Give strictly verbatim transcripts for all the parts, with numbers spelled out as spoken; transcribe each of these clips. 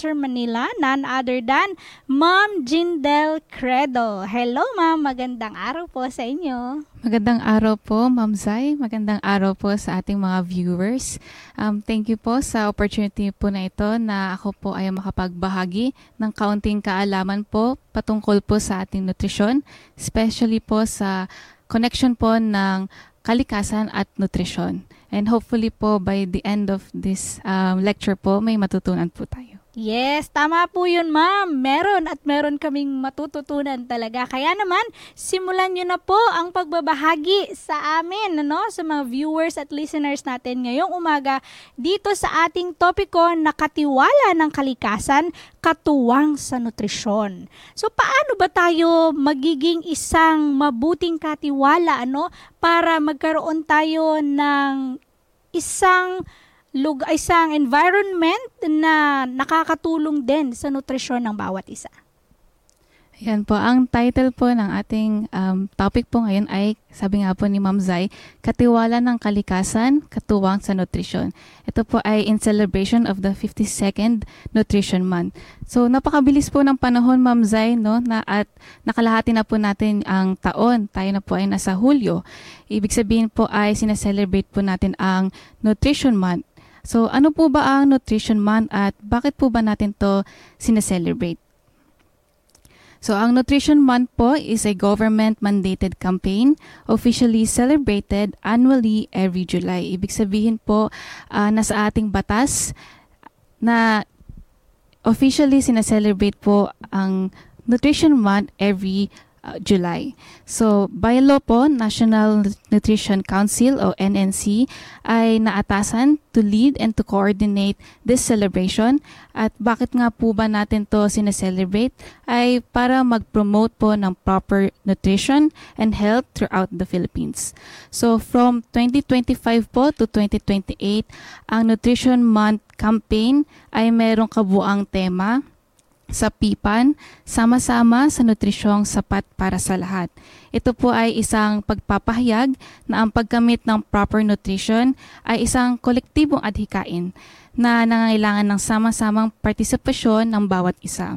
Metro Manila, none other than Ma'am Jindel Credo. Hello ma'am, magandang araw po sa inyo. Magandang araw po, Ma'am Zai. Magandang araw po sa ating mga viewers. Um, thank you po sa opportunity po na ito na ako po ay makapagbahagi ng kaunting kaalaman po patungkol po sa ating nutrisyon, especially po sa connection po ng kalikasan at nutrisyon. And hopefully po by the end of this um, lecture po, may matutunan po tayo. Yes, tama po yun ma'am. Meron at meron kaming matututunan talaga. Kaya naman, simulan nyo na po ang pagbabahagi sa amin, ano, sa mga viewers at listeners natin ngayong umaga dito sa ating topiko na katiwala ng kalikasan, katuwang sa nutrisyon. So paano ba tayo magiging isang mabuting katiwala, ano, para magkaroon tayo ng isang Lug isang environment na nakakatulong din sa nutrisyon ng bawat isa. Ayan po, ang title po ng ating um, topic po ngayon ay, sabi nga po ni Ma'am Zai, Katiwala ng Kalikasan, Katuwang sa Nutrisyon. Ito po ay in celebration of the fifty-second Nutrition Month. So napakabilis po ng panahon, Ma'am Zai, no, na at nakalahati na po natin ang taon. Tayo na po ay nasa Hulyo. Ibig sabihin po ay sineselebrate po natin ang Nutrition Month. So, ano po ba ang Nutrition Month at bakit po ba natin to sineselebrate? So, ang Nutrition Month po is a government-mandated campaign officially celebrated annually every July. Ibig sabihin po, uh, nasa ating batas na officially sineselebrate po ang Nutrition Month every Uh, July. So, by law po, National Nutrition Council o N N C ay naatasan to lead and to coordinate this celebration. At bakit nga po ba natin to sineselebrate? Ay para mag-promote po ng proper nutrition and health throughout the Philippines. So, from twenty twenty-five po to twenty twenty-eight, ang Nutrition Month campaign ay merong kabuang tema sa P I P A N, sama-sama sa nutrisyong sapat para sa lahat. Ito po ay isang pagpapahayag na ang paggamit ng proper nutrition ay isang kolektibong adhikain na nangangailangan ng sama-samang partisipasyon ng bawat isa.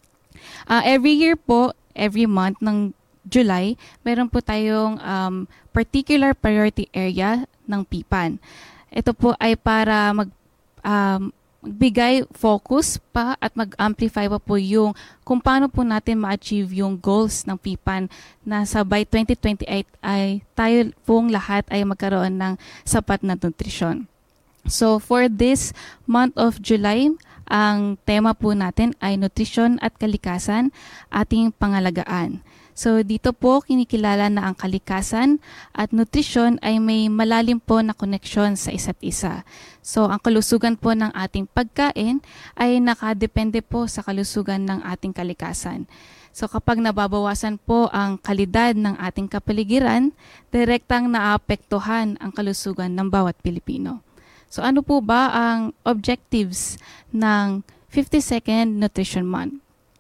Uh, every year po, every month ng July, meron po tayong um, particular priority area ng P I P A N. Ito po ay para mag um, magbigay focus pa at mag-amplify pa po yung kung paano po natin ma-achieve yung goals ng P I P A N na sa by twenty twenty-eight ay tayo pong lahat ay magkaroon ng sapat na nutrisyon. So for this month of July, ang tema po natin ay nutrisyon at kalikasan, ating pangalagaan. So dito po kinikilala na ang kalikasan at nutrisyon ay may malalim po na koneksyon sa isa't isa. So ang kalusugan po ng ating pagkain ay nakadepende po sa kalusugan ng ating kalikasan. So kapag nababawasan po ang kalidad ng ating kapaligiran, direktang naapektuhan ang kalusugan ng bawat Pilipino. So ano po ba ang objectives ng fifty-second Nutrition Month?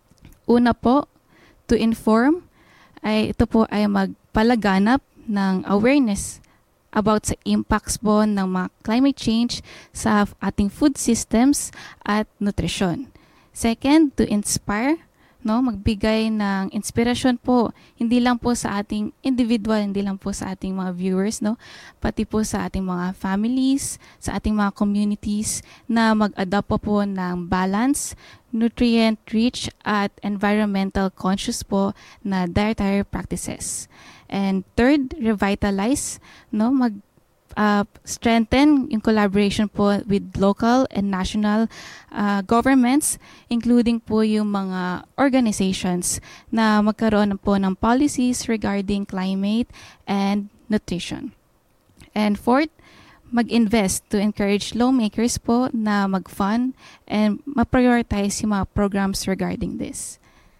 Una po, to inform, ay ito po ay magpalaganap ng awareness about sa impacts po ng mga climate change sa ating food systems at nutrisyon. Second, to inspire, no, magbigay ng inspirasyon po, hindi lang po sa ating individual, hindi lang po sa ating mga viewers, no, pati po sa ating mga families, sa ating mga communities na mag-adopt po, po ng balance, nutrient-rich at environmental conscious po na dietary practices. And third, revitalize, no, mag uh, strengthen yung collaboration po with local and national uh, governments, including po yung mga organizations na magkaroon po ng policies regarding climate and nutrition. And fourth, mag-invest to encourage lawmakers po na mag-fund and ma-prioritize yung mga programs regarding this.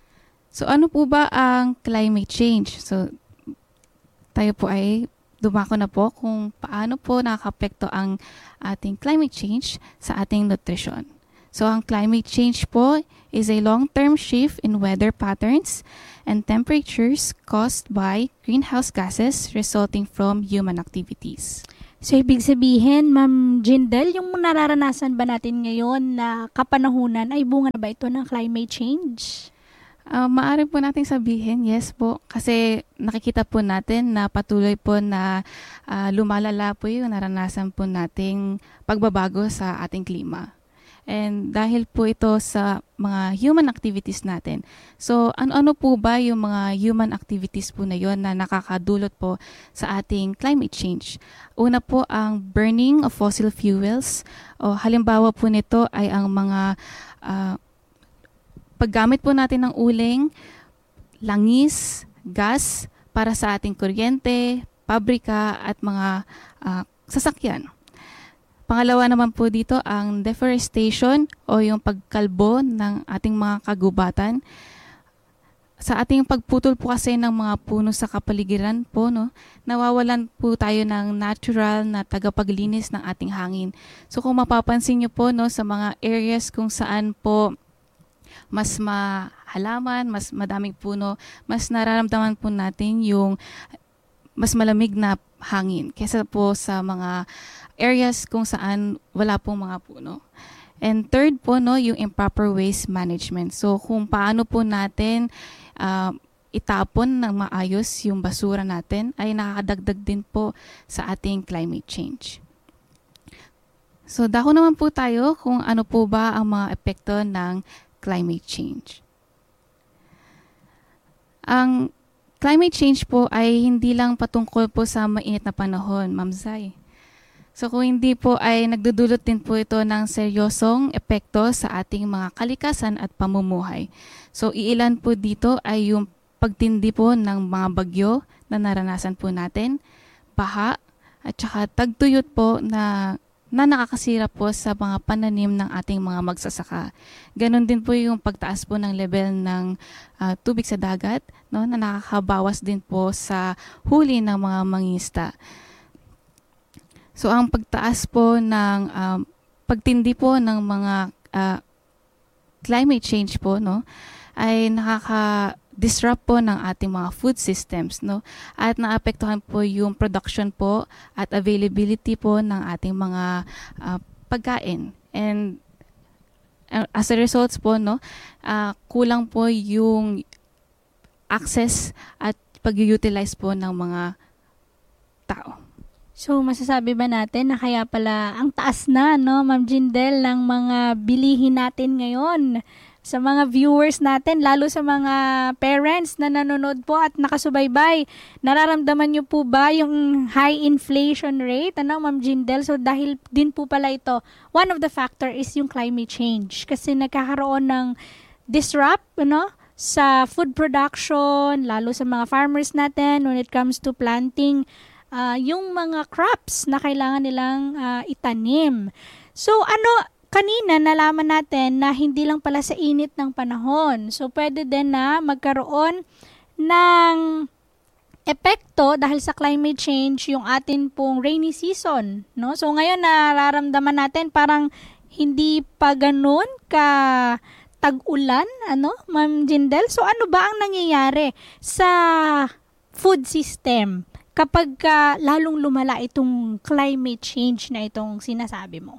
So ano po ba ang climate change? So tayo po ay dumako na po kung paano po nakakapekto ang ating climate change sa ating nutrition. So ang climate change po is a long-term shift in weather patterns and temperatures caused by greenhouse gases resulting from human activities. So, ibig sabihin, Ma'am Jindel, yung nararanasan ba natin ngayon na kapanahunan ay bunga na ba ito ng climate change? Uh, maaari po nating sabihin, yes po, kasi nakikita po natin na patuloy po na uh, lumalala po yung naranasan po nating pagbabago sa ating klima. And dahil po ito sa mga human activities natin. So, ano-ano po ba yung mga human activities po na yun na nakakadulot po sa ating climate change? Una po ang burning of fossil fuels. O halimbawa po nito ay ang mga uh, paggamit po natin ng uling, langis, gas para sa ating kuryente, pabrika at mga uh, sasakyan. Pangalawa naman po dito ang deforestation o yung pagkalbo ng ating mga kagubatan. Sa ating pagputol po kasi ng mga puno sa kapaligiran po, no, nawawalan po tayo ng natural na tagapaglinis ng ating hangin. So kung mapapansin niyo po, no, sa mga areas kung saan po mas mahalaman, mas madaming puno, mas nararamdaman po natin yung mas malamig na hangin kaysa po sa mga areas kung saan wala pong mga puno. And third po, no, yung improper waste management. So kung paano po natin uh, itapon ng maayos yung basura natin ay nakakadagdag din po sa ating climate change. So dako naman po tayo kung ano po ba ang mga epekto ng climate change. Ang climate change po ay hindi lang patungkol po sa mainit na panahon, Ma'am Zai. So kung hindi po ay nagdudulot din po ito ng seryosong epekto sa ating mga kalikasan at pamumuhay. So iilan po dito ay yung pagtindi po ng mga bagyo na naranasan po natin, baha, at saka tagtuyot po na na nakakasira po sa mga pananim ng ating mga magsasaka. Ganon din po yung pagtaas po ng level ng uh, tubig sa dagat, no, na nakakabawas din po sa huli ng mga mangingisda. So ang pagtaas po ng um, pagtindi po ng mga uh, climate change po, no, ay nakaka disrupt po ng ating mga food systems, no? At naapektuhan po yung production po at availability po ng ating mga uh, pagkain. And uh, as a result po, no, uh, kulang po yung access at pag-utilize po ng mga tao. So, masasabi ba natin na kaya pala ang taas na, no, Ma'am Jindel, ng mga bilihin natin ngayon sa mga viewers natin, lalo sa mga parents na nanonood po at nakasubaybay? Nararamdaman niyo po ba yung high inflation rate, ano, Ma'am Jindel? So dahil din po pala ito, one of the factor is yung climate change. Kasi nagkakaroon ng disrupt, ano, sa food production, lalo sa mga farmers natin when it comes to planting uh, yung mga crops na kailangan nilang uh, itanim. So ano, kanina nalaman natin na hindi lang pala sa init ng panahon. So pwede din na magkaroon ng epekto dahil sa climate change yung atin pong rainy season, no? So ngayon nararamdaman natin parang hindi pa ganoon ka tag-ulan, ano, Ma'am Jindel? So ano ba ang nangyayari sa food system kapag uh, lalong lumala itong climate change na itong sinasabi mo?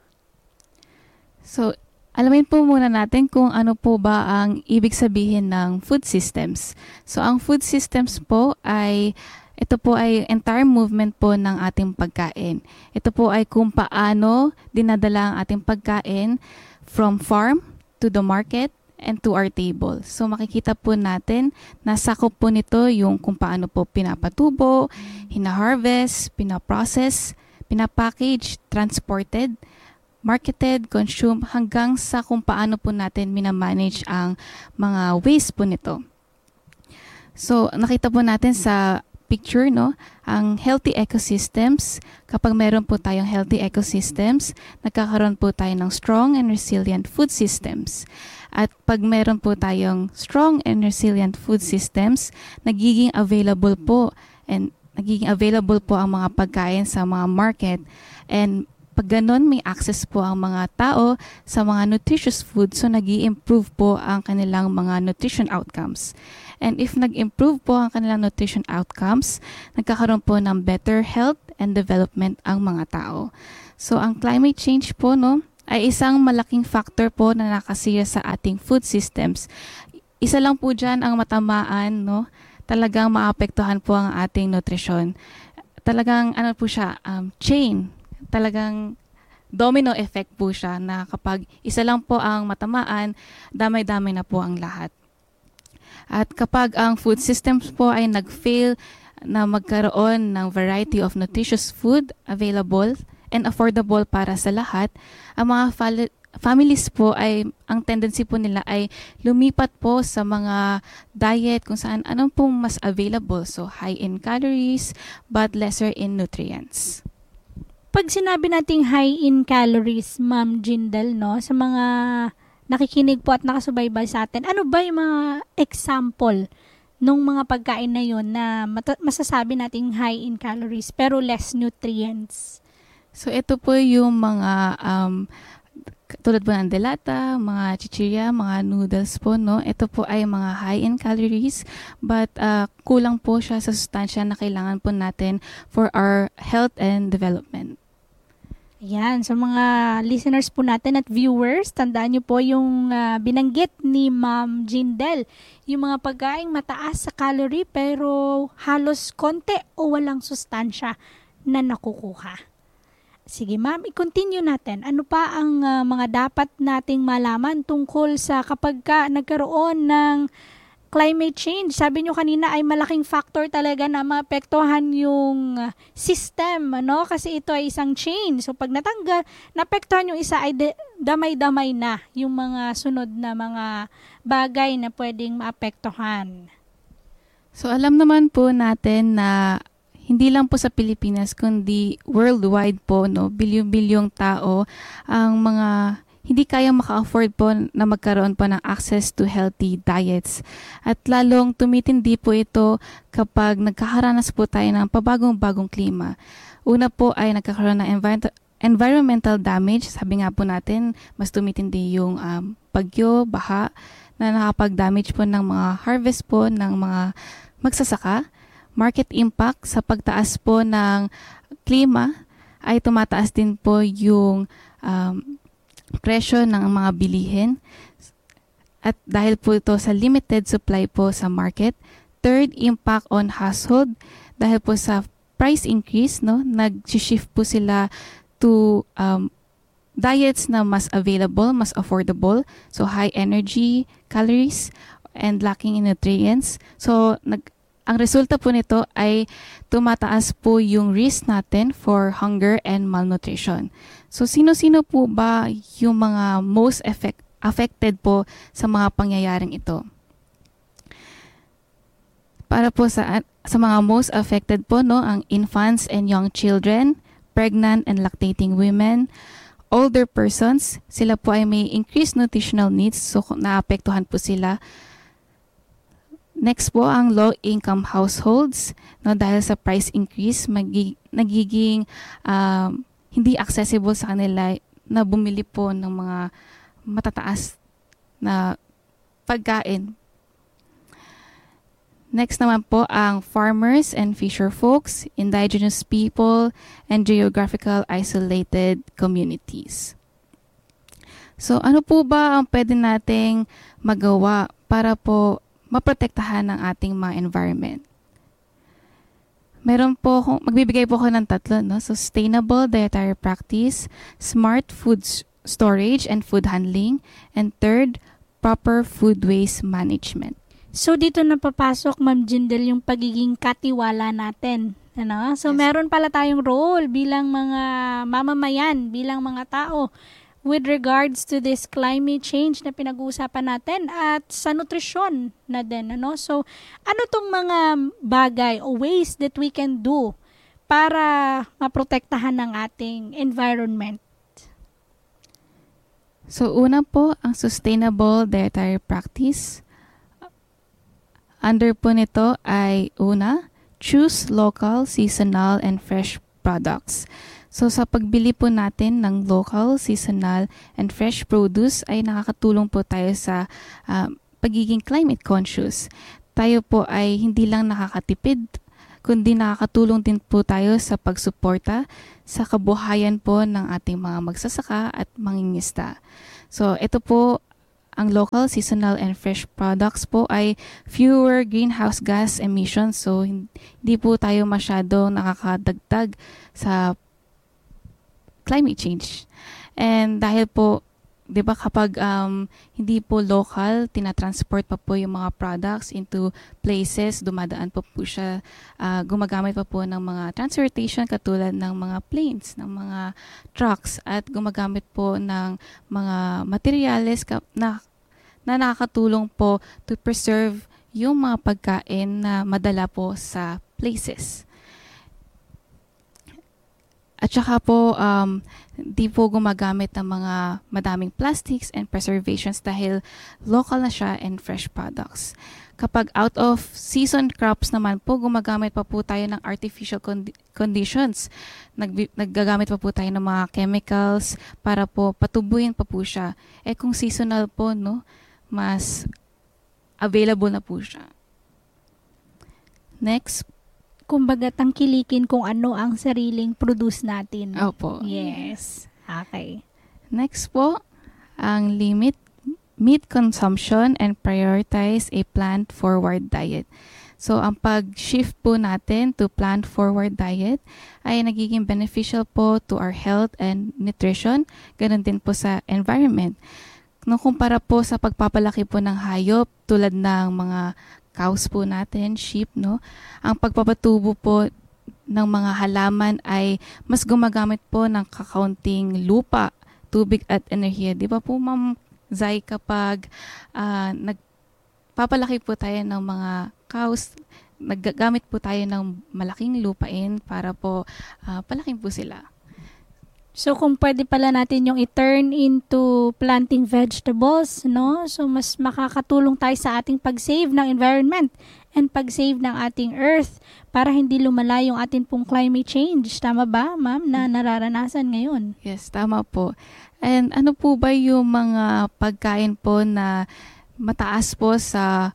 So, alamin po muna natin kung ano po ba ang ibig sabihin ng food systems. So, ang food systems po ay, ito po ay entire movement po ng ating pagkain. Ito po ay kung paano dinadala ang ating pagkain from farm to the market and to our table. So, makikita po natin na sakop po nito yung kung paano po pinapatubo, hina-harvest, pinaprocess, pinapackage, transported, marketed, consumed, hanggang sa kung paano po natin minamanage ang mga waste po nito. So, nakita po natin sa picture, no, ang healthy ecosystems. Kapag meron po tayong healthy ecosystems, nagkakaroon po tayo ng strong and resilient food systems. At pag meron po tayong strong and resilient food systems, nagiging available po and nagiging available po ang mga pagkain sa mga market, and pag ganun, may access po ang mga tao sa mga nutritious food, so nag-i-improve po ang kanilang mga nutrition outcomes. And if nag-improve po ang kanilang nutrition outcomes, nagkakaroon po ng better health and development ang mga tao. So ang climate change po, no, ay isang malaking factor po na nakasira sa ating food systems. Isa lang po dyan ang matamaan, no, talagang maapektuhan po ang ating nutrisyon. Talagang ano po siya, um, chain, talagang domino effect po siya na kapag isa lang po ang matamaan, damay-damay na po ang lahat. At kapag ang food systems po ay nag-fail na magkaroon ng variety of nutritious food available and affordable para sa lahat, ang mga fal- families po ay, ang tendency po nila ay lumipat po sa mga diet kung saan anong pong mas available. So high in calories but lesser in nutrients. Pag sinabi nating high in calories, Ma'am Jindal, no, sa mga nakikinig po at nakasubaybay sa atin, ano ba yung mga example nung mga pagkain na yun na mat- masasabi nating high in calories pero less nutrients? So ito po yung mga um, tulad po ng delata, mga chichirya, mga noodles po, no? Ito po ay mga high in calories but uh, kulang po siya sa sustansya na kailangan po natin for our health and development. Yan, sa mga listeners po natin at viewers, tandaan niyo po yung uh, binanggit ni Ma'am Jindal, yung mga pagkaing mataas sa calorie pero halos konti o walang sustansya na nakukuha. Sige ma'am, i-continue natin. Ano pa ang uh, mga dapat nating malaman tungkol sa kapag ka nagkaroon ng climate change? Sabi nyo kanina ay malaking factor talaga na maapektuhan yung system, ano? Kasi ito ay isang chain. So pag natanggal, naapektuhan yung isa ay de- damay-damay na yung mga sunod na mga bagay na pwedeng maapektuhan. So alam naman po natin na hindi lang po sa Pilipinas kundi worldwide po, no, bilyong-bilyong tao ang mga hindi kayang maka-afford po na magkaroon po ng access to healthy diets. At lalong tumitindi po ito kapag nagkakaranas po tayo ng pabagong-bagong klima. Una po ay nagkakaroon ng envir- environmental damage. Sabi nga po natin, mas tumitindi yung um, bagyo, baha, na nakapag-damage po ng mga harvest po ng mga magsasaka. Market impact sa pagtaas po ng klima ay tumataas din po yung um, presyo ng mga bilihin. At dahil po ito sa limited supply po sa market. Third, impact on household. Dahil po sa price increase, no, nag-shift po sila to um, diets na mas available, mas affordable. So high energy, calories, and lacking in nutrients. So nag Ang resulta po nito ay tumataas po yung risk natin for hunger and malnutrition. So sino-sino po ba yung mga most effect, affected po sa mga pangyayaring ito? Para po sa sa mga most affected po, no, ang infants and young children, pregnant and lactating women, older persons, sila po ay may increased nutritional needs, so naapektuhan po sila. Next po ang low-income households, no, dahil sa price increase, magi- nagiging um, hindi accessible sa kanila na bumili po ng mga matataas na pagkain. Next naman po ang farmers and fisher folks, indigenous people, and geographical isolated communities. So ano po ba ang pwede nating magawa para po maprotektahan ng ating mga environment? Meron po, magbibigay po ako ng tatlo, no? Sustainable dietary practice, smart food storage and food handling, and third, proper food waste management. So dito na papasok, Ma'am Jindal, yung pagiging katiwala natin. Ano? So yes. Meron pala tayong role bilang mga mamamayan, bilang mga tao with regards to this climate change na pinag-uusapan natin at sa nutrisyon na din. Ano? So, ano tong mga bagay o ways that we can do para maprotektahan ng ating environment? So, una po, ang sustainable dietary practice. Under po nito ay una, choose local, seasonal, and fresh products. So sa pagbili po natin ng local, seasonal, and fresh produce ay nakakatulong po tayo sa uh, pagiging climate conscious. Tayo po ay hindi lang nakakatipid, kundi nakakatulong din po tayo sa pagsuporta sa kabuhayan po ng ating mga magsasaka at mangingisda. So ito po, ang local, seasonal, and fresh products po ay fewer greenhouse gas emissions. So hindi po tayo masyadong nakakadagdag sa climate change. And dahil po, di ba kapag um, hindi po local, tinatransport pa po yung mga products into places, dumadaan po po siya, uh, gumagamit pa po ng mga transportation katulad ng mga planes, ng mga trucks, at gumagamit po ng mga materyales ka- na, na nakakatulong po to preserve yung mga pagkain na madala po sa places. At saka po, um, di po gumagamit ng mga madaming plastics and preservations dahil local na siya and fresh products. Kapag out of season crops naman po, gumagamit pa po tayo ng artificial condi- conditions. Nag- naggagamit pa po tayo ng mga chemicals para po patubuyin pa po siya. Eh kung seasonal po, no, mas available na po siya. Next. Kumbaga tangkilikin kung ano ang sariling produce natin. Opo. Yes. Okay. Next po, ang limit meat consumption and prioritize a plant-forward diet. So, ang pag-shift po natin to plant-forward diet ay nagiging beneficial po to our health and nutrition, ganun din po sa environment. Nung kumpara po sa pagpapalaki po ng hayop tulad ng mga cows po natin, sheep, no? Ang pagpapatubo po ng mga halaman ay mas gumagamit po ng kakaunting lupa, tubig at enerhiya. Di ba po, Ma'am Zai, kapag uh, nagpapalaki po tayo ng mga cows, naggagamit po tayo ng malaking lupain para po uh, palaking po sila. So, kung pwede pala natin yung i-turn into planting vegetables, no? So, mas makakatulong tayo sa ating pag-save ng environment and pag-save ng ating earth para hindi lumala yung ating pong climate change. Tama ba, ma'am, na nararanasan ngayon? Yes, tama po. And ano po ba yung mga pagkain po na mataas po sa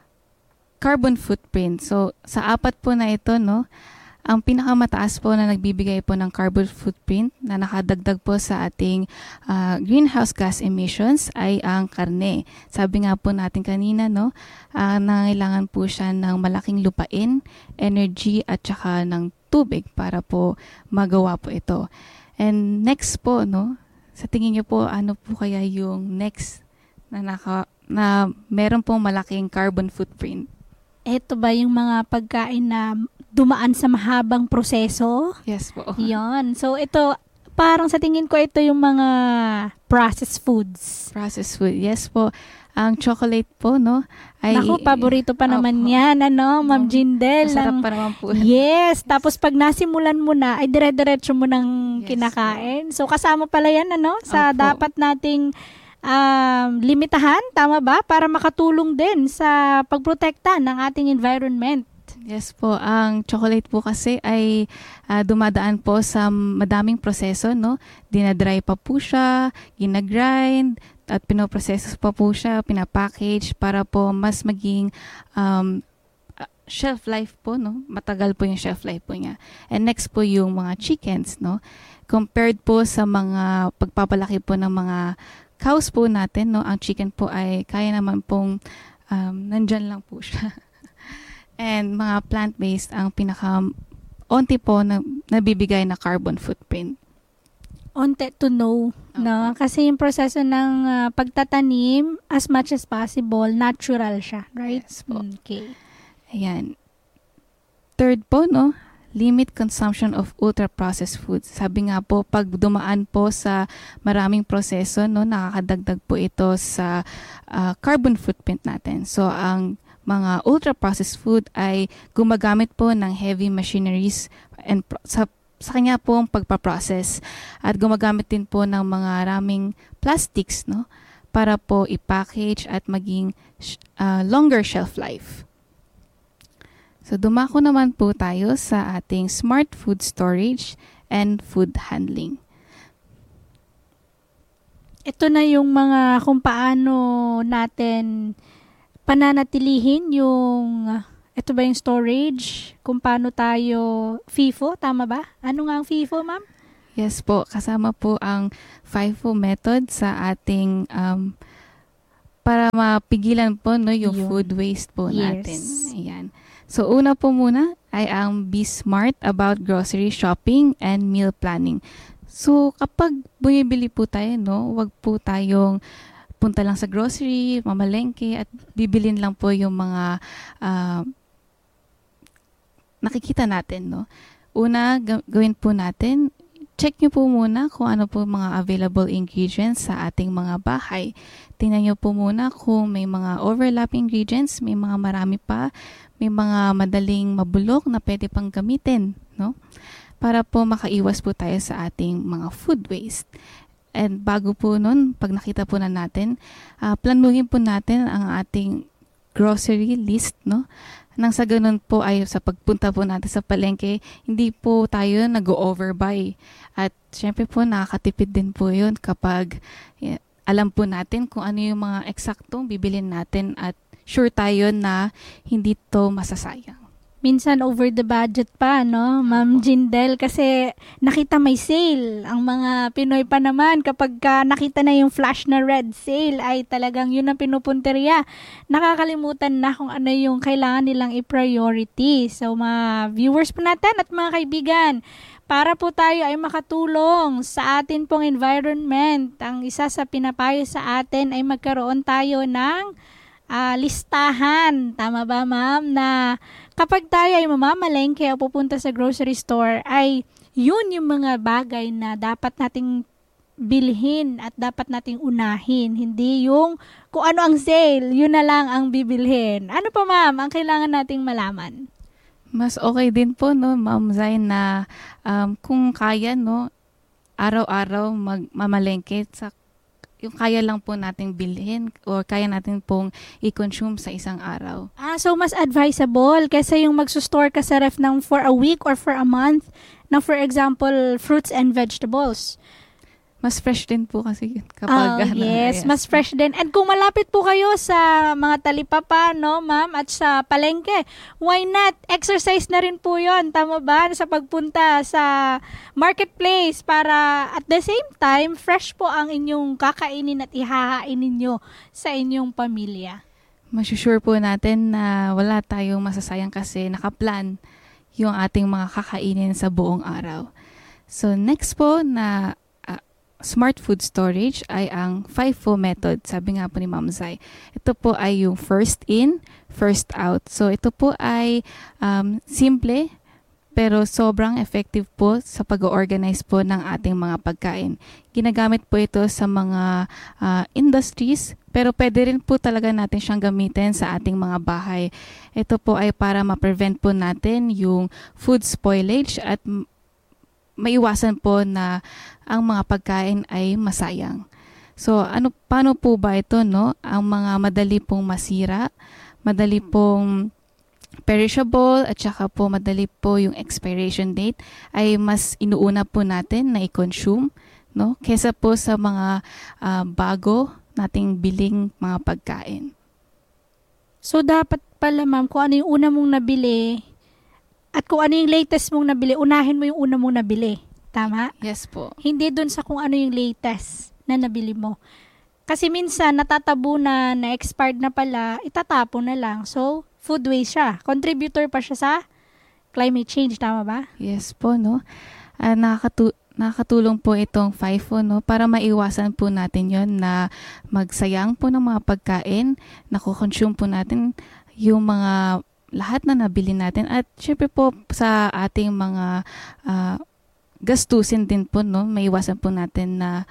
carbon footprint? So, sa apat po na ito, no? Ang pinakamataas po na nagbibigay po ng carbon footprint na nakadagdag po sa ating uh, greenhouse gas emissions ay ang karne. Sabi nga po natin kanina, no, uh, nangailangan po siya ng malaking lupain, energy at saka ng tubig para po magawa po ito. And next po, no, sa tingin niyo po, ano po kaya yung next na, naka, na meron pong malaking carbon footprint? Ito ba yung mga pagkain na dumaan sa mahabang proseso? Yes po. Yon. So, ito, parang sa tingin ko, ito yung mga processed foods. Processed food. Yes po. Ang chocolate po, no? Ay, naku, paborito pa oh, naman oh. yan, ano, Ma'am Jindel. Masarap ang, pa naman po. Yes. Tapos, pag nasimulan mo na, ay dire-diretso mo nang yes, kinakain. Po. So, kasama pala yan, ano, sa Opo. Dapat nating um, limitahan, tama ba? Para makatulong din sa pagprotekta ng ating environment. Yes po, ang chocolate po kasi ay uh, dumadaan po sa madaming proseso, no? Dinadry pa po siya, ginagrind, at pinoproseso pa po siya, pinapackage para po mas maging um, shelf life po, no? Matagal po yung shelf life po niya. And next po yung mga chickens, no? Compared po sa mga pagpapalaki po ng mga cows po natin, no? Ang chicken po ay kaya naman pong um, nandyan lang po siya. And mga plant-based ang pinaka-onti po na nabibigay na carbon footprint. Onti to know, okay. No? Kasi yung proseso ng uh, pagtatanim, as much as possible, natural siya, right? Yes po. Okay. Ayan. Third po, no? Limit consumption of ultra-processed foods. Sabi nga po, pag dumaan po sa maraming proseso, no, nakakadagdag po ito sa uh, carbon footprint natin. So, ang mga ultra-processed food ay gumagamit po ng heavy machineries and pro- sa, sa kanya po ang pagpaprocess. At gumagamit din po ng mga raming plastics, no, para po i-package at maging uh, longer shelf life. So, dumako naman po tayo sa ating smart food storage and food handling. Ito na yung mga kung paano natin pananatilihin yung, ito ba yung storage? Kung paano tayo, FIFO, tama ba? Ano nga ang FIFO, ma'am? Yes po, kasama po ang FIFO method sa ating um, para mapigilan po no, yung Yun. food waste po Yes. natin. Ayan. So una po muna ay ang be smart about grocery shopping and meal planning. So kapag bumibili po tayo, no, wag po tayong punta lang sa grocery, mamalengke, at bibilin lang po yung mga uh, nakikita natin, no. Una, ga- gawin po natin, check nyo po muna kung ano po mga available ingredients sa ating mga bahay. Tingnan nyo po muna kung may mga overlapping ingredients, may mga marami pa, may mga madaling mabulok na pwede pang gamitin, no? Para po makaiwas po tayo sa ating mga food waste. And bago po nun, pag nakita po na natin, uh, planuhin po natin ang ating grocery list, no? Nang sa ganun po ay sa pagpunta po natin sa palengke, hindi po tayo nag-overbuy. At syempre po nakakatipid din po yun kapag yeah, alam po natin kung ano yung mga eksaktong bibilin natin at sure tayo na hindi to masasayang. Minsan over the budget pa, no, Ma'am Jindel, kasi nakita may sale. Ang mga Pinoy pa naman, kapag ka nakita na yung flash na red sale, ay talagang yun ang pinupunteriya. Nakakalimutan na kung ano yung kailangan nilang i-priority. So, mga viewers po natin at mga kaibigan, para po tayo ay makatulong sa atin pong environment, ang isa sa pinapayo sa atin ay magkaroon tayo ng uh, listahan. Tama ba, ma'am? Na kapag tayo ay mamamalengke o pupunta sa grocery store, ay yun yung mga bagay na dapat nating bilhin at dapat nating unahin. Hindi yung kung ano ang sale, yun na lang ang bibilhin. Ano pa, ma'am, ang kailangan nating malaman? Mas okay din po, no, Ma'am Zay, na um, kung kaya, no, araw-araw magmamalengke sa yung kaya lang po nating bilhin or kaya natin pong i-consume sa isang araw. Ah, so mas advisable kaysa yung magsustor ka sa ref ng for a week or for a month ng, for example, fruits and vegetables. Mas fresh din po kasi yun kapag Oh, ano, yes, yes. mas fresh din. And kung malapit po kayo sa mga talipapa, no, ma'am, at sa palengke, why not? Exercise na rin po yun. Tama ba? Sa pagpunta sa marketplace para at the same time, fresh po ang inyong kakainin at ihahain ninyo sa inyong pamilya. Masusure po natin na wala tayong masasayang kasi nakaplan yung ating mga kakainin sa buong araw. So next po na smart food storage ay ang FIFO method, sabi nga po ni Ma'am Zay. Ito po ay yung first in, first out. So ito po ay um, simple pero sobrang effective po sa pag-organize po ng ating mga pagkain. Ginagamit po ito sa mga uh, industries pero pwede rin po talaga natin siyang gamitin sa ating mga bahay. Ito po ay para ma-prevent po natin yung food spoilage at maiwasan po na ang mga pagkain ay masayang. So, ano paano po ba ito, no? Ang mga madali pong masira, madali pong perishable, at saka po madali po yung expiration date ay mas inuuna po natin na i-consume, no? Kesa po sa mga uh, bago nating biling mga pagkain. So, dapat pala, ma'am, kung ano yung una mong nabili, at kung ano yung latest mong nabili, unahin mo yung una mong nabili. Tama? Yes po. Hindi dun sa kung ano yung latest na nabili mo. Kasi minsan, natatabo na, na-expired na pala, itatapon na lang. So, food waste siya. Contributor pa siya sa climate change. Tama ba? Yes po, no? Uh, nakakatu- nakakatulong po itong FIFO, no? Para maiwasan po natin yon na magsayang po ng mga pagkain, nakukonsume po natin yung mga lahat na nabili natin at syempre po sa ating mga uh, gastusin din po, no, may iwasan po natin na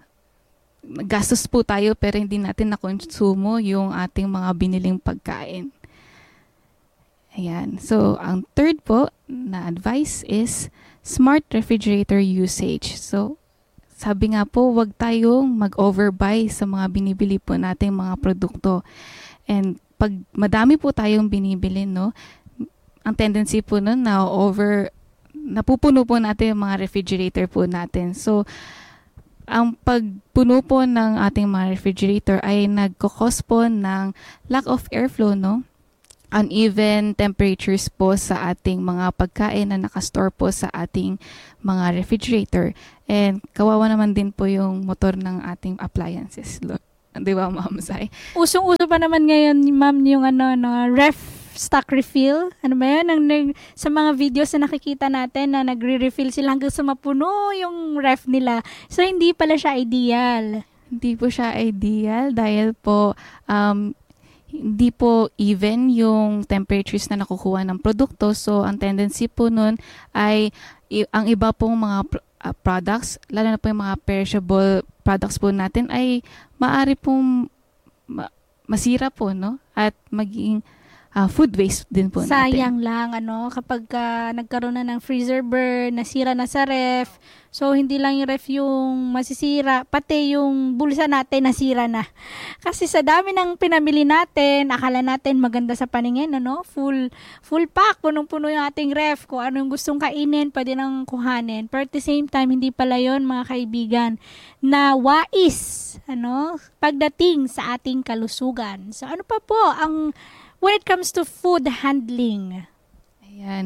gastos po tayo pero hindi natin nakonsumo yung ating mga biniling pagkain. Ayan. So, ang third po na advice is smart refrigerator usage. So, sabi nga po, wag tayong mag-overbuy sa mga binibili po nating mga produkto. And pag madami po tayong binibili, no, ang tendency po nun na over napupuno po natin yung mga refrigerator po natin. So, ang pagpuno po ng ating mga refrigerator ay nagkakos po ng lack of airflow, no? Uneven temperatures po sa ating mga pagkain na nakastore po sa ating mga refrigerator. And kawawa naman din po yung motor ng ating appliances. Look, di ba, Ma'am Zai? Usong-uso pa naman ngayon, Ma'am, yung ano, no, ref stock refill. Ano ba yun? Ang, nag- sa mga videos na nakikita natin na nagre-refill sila hanggang sa mapuno yung ref nila. So, hindi pala siya ideal. Hindi po siya ideal dahil po um, hindi po even yung temperatures na nakukuha ng produkto. So, ang tendency po nun ay i- ang iba pong mga pr- uh, products, lalo na po yung mga perishable products po natin ay maaari pong ma- masira po, no? At maging Uh, food waste din po natin. Sayang lang, ano, kapag uh, nagkaroon na ng freezer burn, nasira na sa ref, so hindi lang yung ref yung masisira, pati yung bulsa natin nasira na. Kasi sa dami ng pinamili natin, akala natin maganda sa paningin, ano, full, full pack, punong-puno yung ating ref, kung ano yung gustong kainin, pwede nang kuhanin. Pero at the same time, hindi pala yon mga kaibigan, na wais, ano, pagdating sa ating kalusugan. So ano pa po ang when it comes to food handling? Ayan.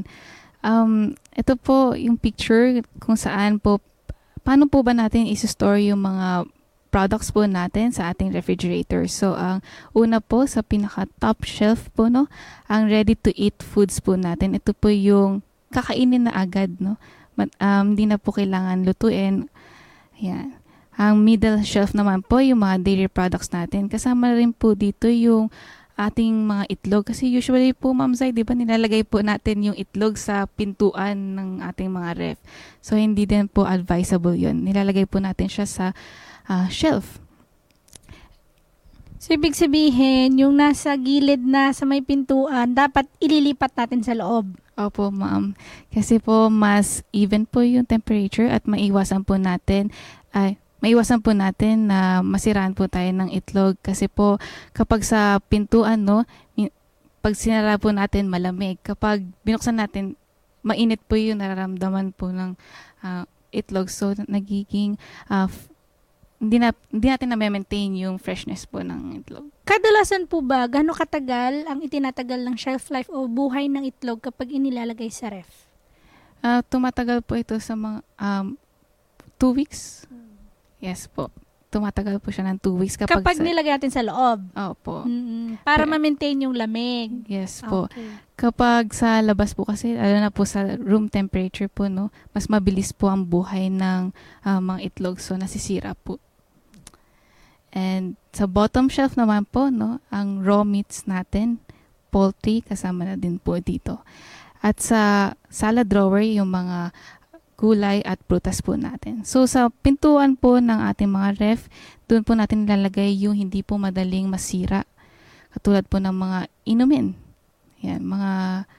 Um, ito po yung picture kung saan po, paano po ba natin isi-store yung mga products po natin sa ating refrigerator. So, ang una po sa pinaka-top shelf po, no, ang ready-to-eat foods po natin. Ito po yung kakainin na agad, no. Um, di na po kailangan lutuin. Ayan. Ang middle shelf naman po, yung mga dairy products natin. Kasama rin po dito yung ating mga itlog. Kasi usually po, Ma'am Zai, di ba, nilalagay po natin yung itlog sa pintuan ng ating mga ref. So, hindi din po advisable yun. Nilalagay po natin siya sa uh, shelf. So, ibig sabihin, yung nasa gilid na sa may pintuan, dapat ililipat natin sa loob. Opo, Ma'am. Kasi po, mas even po yung temperature at maiwasan po natin ay maiwasan po natin na masiraan po tayo ng itlog kasi po kapag sa pintuan, no, pag sinara po natin malamig, kapag binuksan natin mainit po yung nararamdaman po ng uh, itlog, so nagiging uh, f- hindi, na, hindi natin na-maintain yung freshness po ng itlog. Kadalasan po ba, gaano katagal ang itinatagal ng shelf life o buhay ng itlog kapag inilalagay sa ref? Uh, tumatagal po ito sa mga um, two weeks. Yes po. Tumatagal po siya ng two weeks. Kapag, kapag sa, nilagay natin sa loob? Opo. Mm-hmm. Para yeah. ma-maintain yung lamig? Yes po. Okay. Kapag sa labas po kasi, lalo na po sa room temperature po, no, mas mabilis po ang buhay ng uh, mga itlog. So, nasisira po. And sa bottom shelf naman po, no, ang raw meats natin, poultry, kasama na din po dito. At sa salad drawer, yung mga gulay at prutas po natin. So, sa pintuan po ng ating mga ref, doon po natin nilalagay yung hindi po madaling masira. Katulad po ng mga inumin. Yan, mga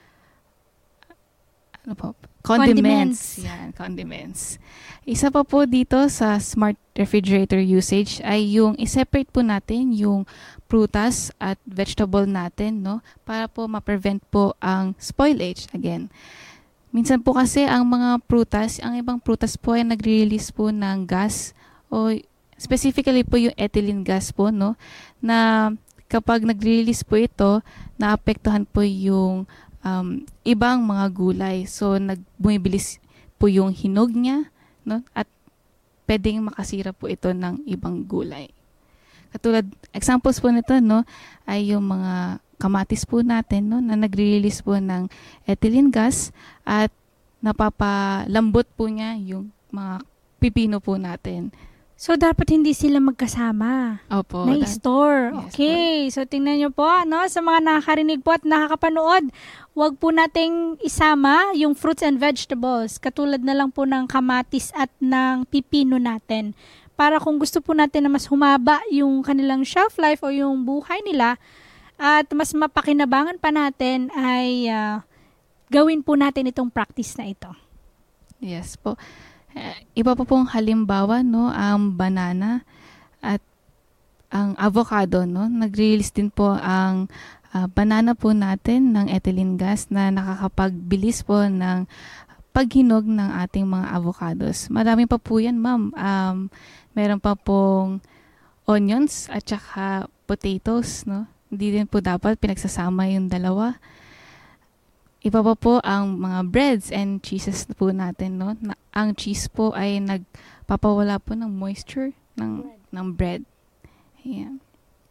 ano po, condiments. Condiments. Yan, condiments. Isa pa po dito sa smart refrigerator usage ay yung i-separate po natin yung prutas at vegetable natin, no, para po ma-prevent po ang spoilage again. Minsan po kasi ang mga prutas, ang ibang prutas po ay nagre-release po ng gas o specifically po yung ethylene gas po, no, na kapag nagre-release po ito, naapektuhan po yung um, ibang mga gulay. So, nagbumibilis po yung hinog niya, no, at pwedeng makasira po ito ng ibang gulay. Katulad, examples po nito, no, ay yung mga kamatis po natin, no, na nagre-release po ng ethylene gas at napapalambot po niya yung mga pipino po natin. So, dapat hindi sila magkasama. Opo. Na store. Yes, okay. Po. So, tingnan nyo po, no, sa mga nakakarinig po at nakakapanood, wag po nating isama yung fruits and vegetables. Katulad na lang po ng kamatis at ng pipino natin. Para kung gusto po natin na mas humaba yung kanilang shelf life o yung buhay nila, at mas mapakinabangan pa natin ay uh, gawin po natin itong practice na ito. Yes po. Uh, iba pa pong halimbawa, no, ang banana at ang avocado, no. Nag-release din po ang uh, banana po natin ng ethylene gas na nakakapagbilis po ng paghinog ng ating mga avocados. Marami pa po yan, ma'am. Um, meron pa pong onions at saka potatoes, no? Hindi din po dapat pinagsasama yung dalawa. Iba pa po ang mga breads and cheeses po natin, no? Na, ang cheese po ay nagpapawala po ng moisture ng, ng bread. Ayan.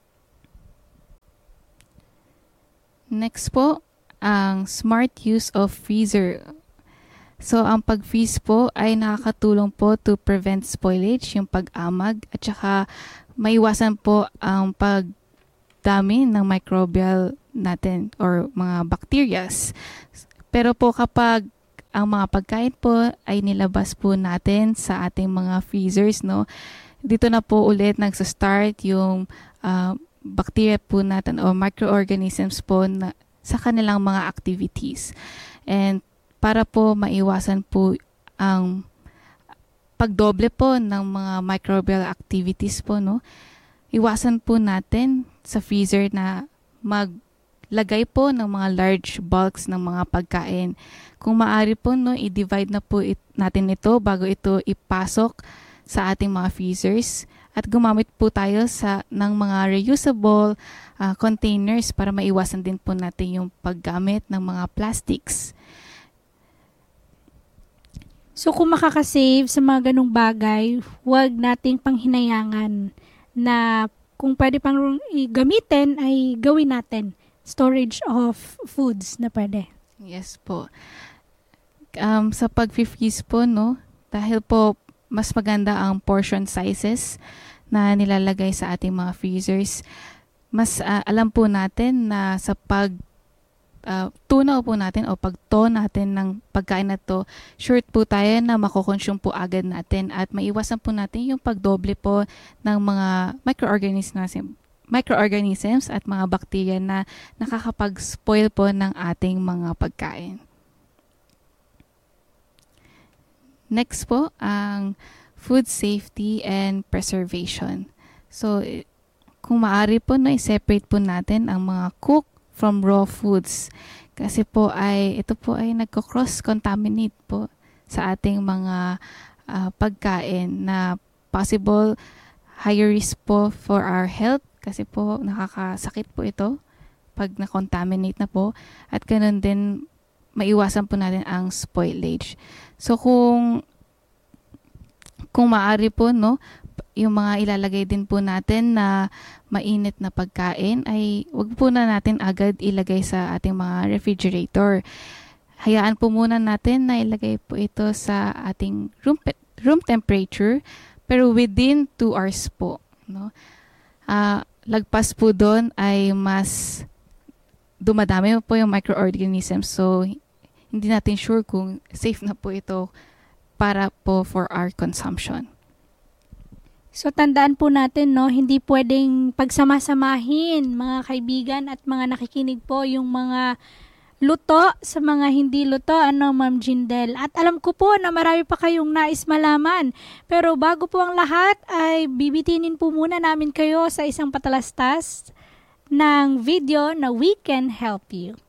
Next po, ang smart use of freezer. So, ang pag-freeze po ay nakakatulong po to prevent spoilage, yung pag-amag, at saka maiwasan po ang pagdami ng microbial natin or mga bacterias. Pero po kapag ang mga pagkain po ay nilabas po natin sa ating mga freezers, no, dito na po ulit nagsa-start yung uh, bacteria po natin o microorganisms po na, sa kanilang mga activities. And para po maiwasan po ang pagdoble po ng mga microbial activities po, no, iwasan po natin sa freezer na maglagay po ng mga large bulks ng mga pagkain. Kung maaari po, no, i-divide na po it, natin ito bago ito ipasok sa ating mga freezers at gumamit po tayo sa ng mga reusable uh, containers para maiwasan din po natin yung paggamit ng mga plastics. So kung makakasave sa mga ganung bagay, huwag nating panghinayangan na kung pwede pang gamitin ay gawin natin. Storage of foods na pwede. Yes po. Um, sa pag-freeze po, no, dahil po mas maganda ang portion sizes na nilalagay sa ating mga freezers, mas uh, alam po natin na sa pag Uh, tunaw po natin o pagto natin ng pagkain na to, sure po tayo na makukonsume po agad natin at maiwasan po natin yung pagdoble po ng mga microorganisms, microorganisms at mga bacteria na nakakapag-spoil po ng ating mga pagkain. Next po, ang food safety and preservation. So, kung maaari po, no, i-separate po natin ang mga cooked from raw foods. Kasi po ay, ito po ay nagko-cross-contaminate po sa ating mga uh, pagkain na possible higher risk po for our health kasi po nakakasakit po ito pag na-contaminate na po at ganun din maiwasan po natin ang spoilage. So kung kung maaari po, no, yung mga ilalagay din po natin na mainit na pagkain ay wag po na natin agad ilagay sa ating mga refrigerator. Hayaan po muna natin na ilagay po ito sa ating room room temperature pero within two hours po, no. Uh, lagpas po doon ay mas dumadami po yung microorganisms, so hindi natin sure kung safe na po ito para po for our consumption. So tandaan po natin, no, hindi pwedeng pagsama-samahin mga kaibigan at mga nakikinig po yung mga luto sa mga hindi luto, ano, Ma'am Jindel. At alam ko po na marami pa kayong nais malaman. Pero bago po ang lahat ay bibitinin po muna namin kayo sa isang patalastas ng video na We Can Help You.